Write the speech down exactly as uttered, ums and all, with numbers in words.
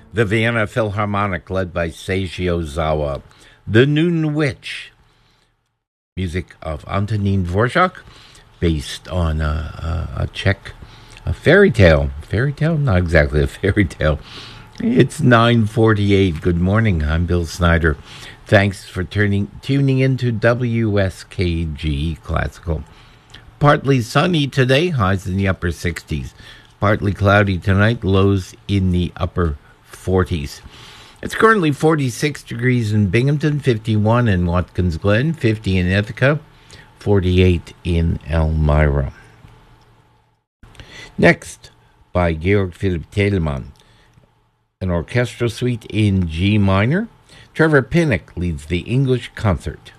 The Vienna Philharmonic, led by Seiji Ozawa. The Noon Witch, music of Antonin Dvorak, based on a, a, a Czech a fairy tale. Fairy tale? Not exactly a fairy tale. It's nine forty-eight. Good morning. I'm Bill Snyder. Thanks for turning tuning into W S K G Classical. Partly sunny today, highs in the upper sixties. Partly cloudy tonight, lows in the upper forties. It's currently forty-six degrees in Binghamton, fifty-one in Watkins Glen, fifty in Ithaca, forty-eight in Elmira. Next, by Georg Philipp Telemann, an orchestral suite in G minor. Trevor Pinnock leads the English concert.